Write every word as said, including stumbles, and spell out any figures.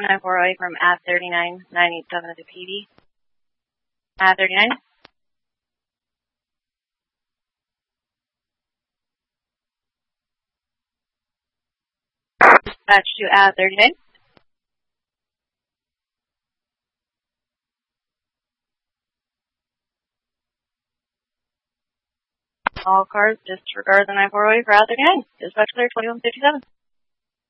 nine four zero eight from A thirty-nine nine eight seven at the P D. A thirty-nine. Dispatch to A thirty-nine. All cars disregard the nine four zero eight for A thirty-nine. Dispatch clear twenty-one fifty-seven.